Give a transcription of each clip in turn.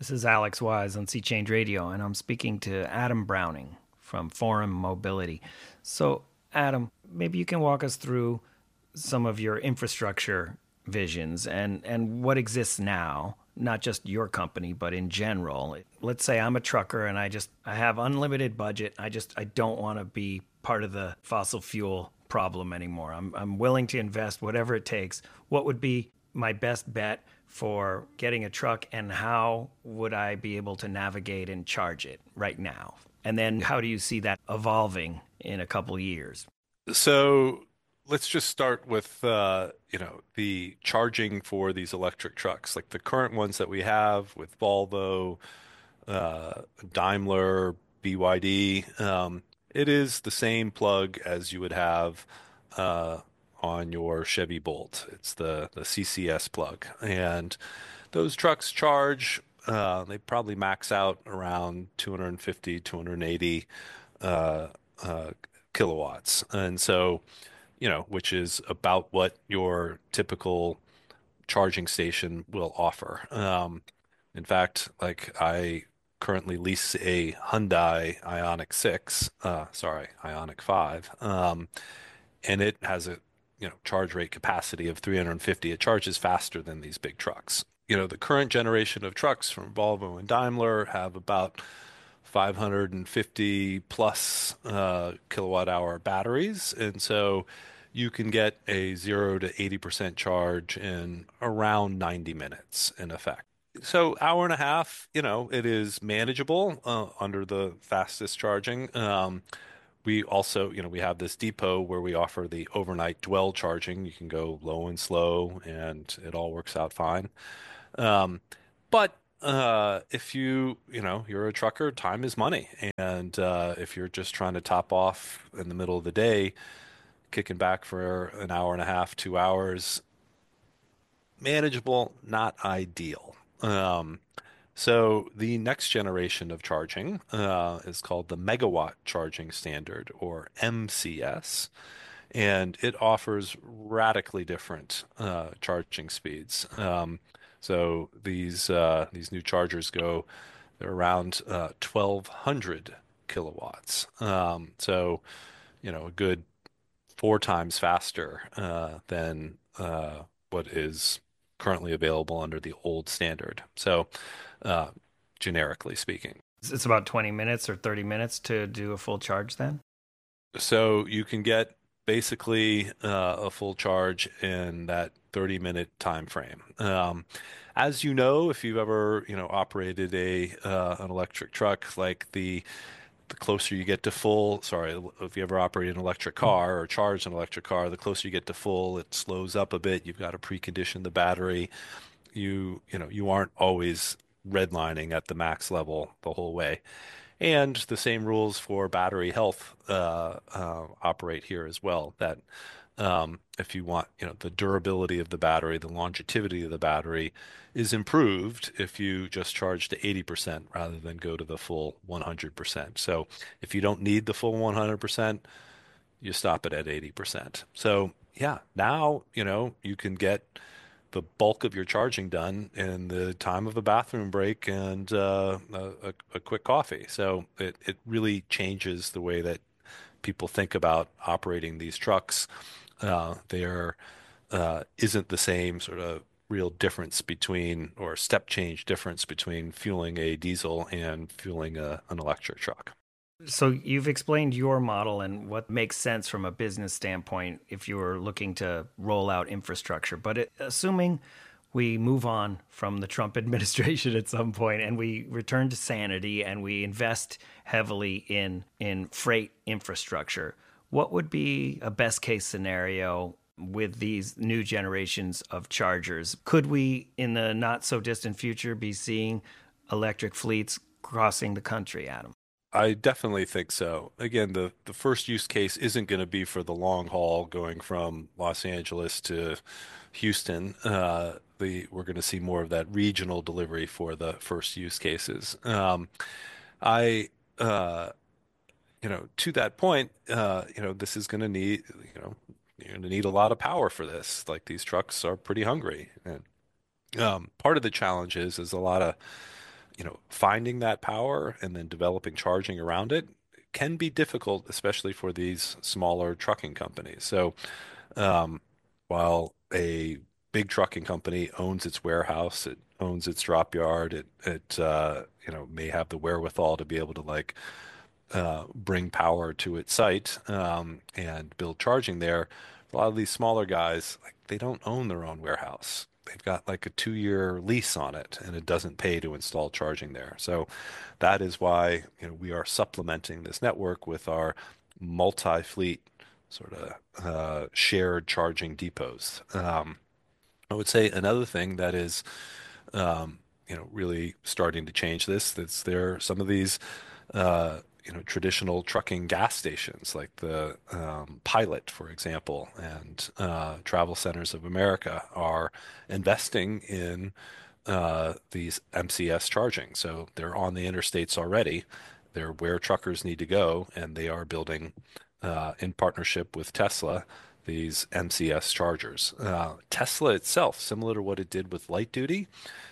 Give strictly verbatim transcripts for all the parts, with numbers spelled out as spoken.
This is Alex Wise on Sea Change Radio, and I'm speaking to Adam Browning from Forum Mobility. So, Adam, maybe you can walk us through some of your infrastructure visions and, and what exists now, not just your company, but in general. Let's say I'm a trucker and I just I have unlimited budget. I just I don't want to be part of the fossil fuel problem anymore. I'm I'm willing to invest whatever it takes. What would be my best bet for getting a truck, and how would I be able to navigate and charge it right now? And then how do you see that evolving in a couple of years? So let's just start with uh, you know, the charging for these electric trucks, like the current ones that we have with Volvo, uh, Daimler, B Y D. Um, it is the same plug as you would have uh, on your Chevy Bolt. It's the the C C S plug, and those trucks charge. Uh, they probably max out around two hundred fifty, two hundred eighty uh, uh, kilowatts, and so you know, which is about what your typical charging station will offer. Um, in fact, like I currently lease a Hyundai Ioniq six, uh, sorry, Ioniq five, um, and it has a, you know, charge rate capacity of three hundred fifty. It charges faster than these big trucks. You know, the current generation of trucks from Volvo and Daimler have about five hundred fifty plus uh, kilowatt hour batteries. And so you can get a zero to eighty percent charge in around ninety minutes in effect. So hour and a half, you know, it is manageable uh, under the fastest charging. Um, we also, you know, we have this depot where we offer the overnight dwell charging. You can go low and slow, and it all works out fine. Um, but uh, if you, you know, you're a trucker, time is money. And uh, if you're just trying to top off in the middle of the day, kicking back for an hour and a half, two hours, manageable, not ideal. Um, so the next generation of charging uh, is called the Megawatt Charging Standard, or M C S, and it offers radically different uh, charging speeds. Um, so these uh, these new chargers go they're around uh, twelve hundred kilowatts. Um, so you know, a good four times faster uh, than uh, what is currently available under the old standard. So uh, generically speaking. It's about twenty minutes or thirty minutes to do a full charge then? So you can get basically uh, a full charge in that thirty minute time frame. Um, as you know, if you've ever, you know, operated a uh, an electric truck, like the the closer you get to full, sorry, if you ever operated an electric car or charged an electric car, the closer you get to full, it slows up a bit. You've got to precondition the battery. You, you know, you aren't always redlining at the max level the whole way. And the same rules for battery health uh, uh, operate here as well. That um, if you want, you know, the durability of the battery, the longevity of the battery is improved if you just charge to eighty percent rather than go to the full one hundred percent. So if you don't need the full one hundred percent, you stop it at eighty percent. So yeah, now, you know, you can get the bulk of your charging done in the time of a bathroom break and uh, a, a, a quick coffee. So it, it really changes the way that people think about operating these trucks. Uh, there uh, isn't the same sort of real difference between, or step change difference between fueling a diesel and fueling a, an electric truck. So you've explained your model and what makes sense from a business standpoint if you were looking to roll out infrastructure. But it, assuming we move on from the Trump administration at some point and we return to sanity and we invest heavily in in freight infrastructure, what would be a best case scenario with these new generations of chargers? Could we, in the not so distant future, be seeing electric fleets crossing the country, Adam? I definitely think so. Again, the, the first use case isn't going to be for the long haul going from Los Angeles to Houston. Uh, the we're going to see more of that regional delivery for the first use cases. Um, I, uh, you know, to that point, uh, you know, this is going to need, you know, you're going to need a lot of power for this. Like these trucks are pretty hungry, and um, part of the challenge is is a lot of you know, finding that power and then developing charging around it can be difficult, especially for these smaller trucking companies. So, um, while a big trucking company owns its warehouse, it owns its drop yard, it it uh, you know may have the wherewithal to be able to like uh, bring power to its site um, and build charging there. A lot of these smaller guys, like they don't own their own warehouse. They've got like a two-year lease on it, and it doesn't pay to install charging there. So that is why, you know, we are supplementing this network with our multi-fleet sort of uh, shared charging depots. Um, I would say another thing that is, um, you know, really starting to change this, that's there some of these uh, you know, traditional trucking gas stations like the um, Pilot, for example, and uh, Travel Centers of America are investing in uh, these M C S charging. So they're on the interstates already. They're where truckers need to go, and they are building uh, in partnership with Tesla these M C S chargers. Uh, Tesla itself, similar to what it did with light duty,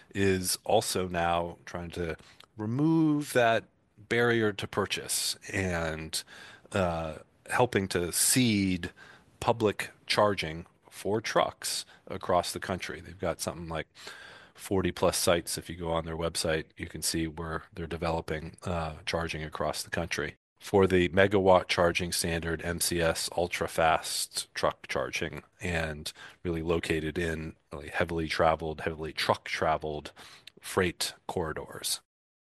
is also now trying to remove that barrier to purchase and uh, helping to seed public charging for trucks across the country. They've got something like forty plus sites. If you go on their website, you can see where they're developing uh, charging across the country. For the megawatt charging standard M C S ultra fast truck charging, and really located in really heavily traveled, heavily truck traveled freight corridors.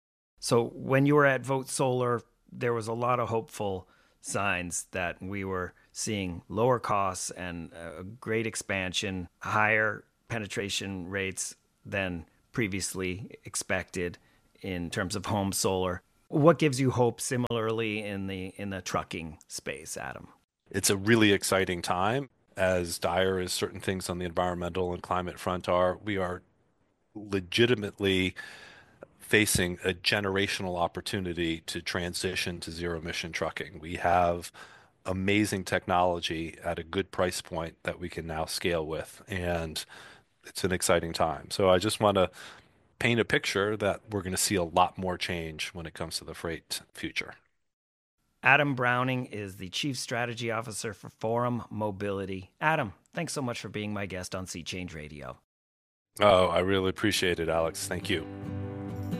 So when you were at Vote Solar, there was a lot of hopeful signs that we were seeing lower costs and a great expansion, higher penetration rates than previously expected in terms of home solar. What gives you hope similarly in the in the trucking space, Adam? It's a really exciting time. As dire as certain things on the environmental and climate front are, we are legitimately facing a generational opportunity to transition to zero emission trucking. We have amazing technology at a good price point that we can now scale with, and it's an exciting time. So I just want to paint a picture that we're going to see a lot more change when it comes to the freight future. Adam Browning is the Chief Strategy Officer for Forum Mobility. Adam, thanks so much for being my guest on Sea Change Radio. Oh, I really appreciate it, Alex. Thank you.